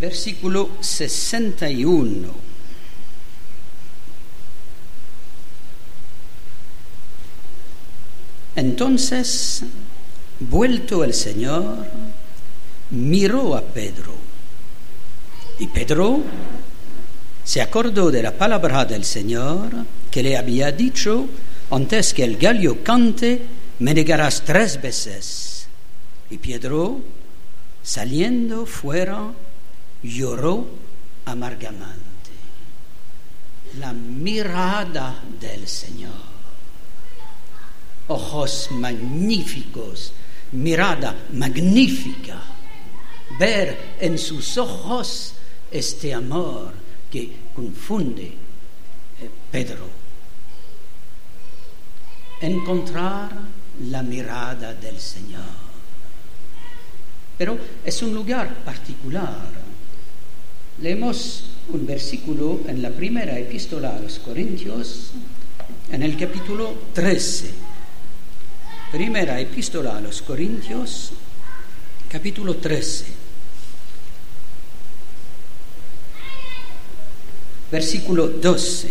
Versículo 61. Entonces, vuelto el Señor, miró a Pedro. Y Pedro se acordó de la palabra del Señor que le había dicho: antes que el gallo cante, me negarás 3 veces. Y Pedro, saliendo fuera, lloró amargamente. La mirada del Señor. Ojos magníficos, mirada magnífica. Ver en sus ojos este amor que confunde Pedro. Encontrar la mirada del Señor. Pero es un lugar particular. Leemos un versículo en la primera epístola a los Corintios, en el capítulo 13. Primera epístola a los Corintios, capítulo 13. Versículo 12.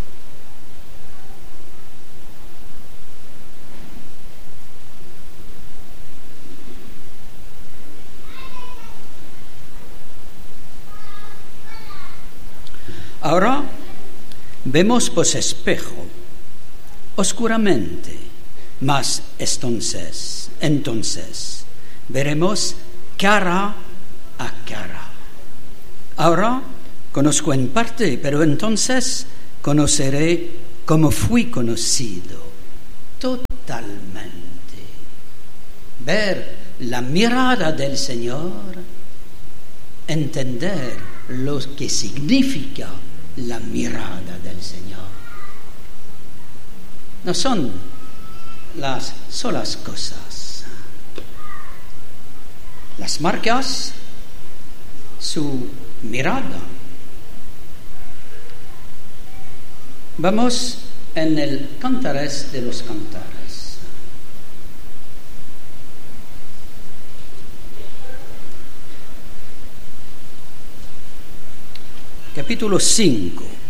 Ahora vemos por espejo, oscuramente, mas entonces veremos cara a cara. Ahora conozco en parte, pero entonces conoceré como fui conocido totalmente. Ver la mirada del Señor, entender lo que significa la mirada del Señor. No son las solas cosas. Las marcas, su mirada. Vamos en el Cantares de los Cantares. Capítulo 5.